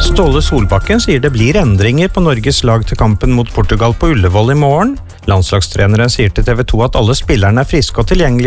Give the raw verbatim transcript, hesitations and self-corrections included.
Ståle Solbakken sier det blir endringer på Norges lag til kampen mot Portugal på Ullevål i morgen. Landslagstreneren sier til T V to at alle spillerne er friske og tilgjengelige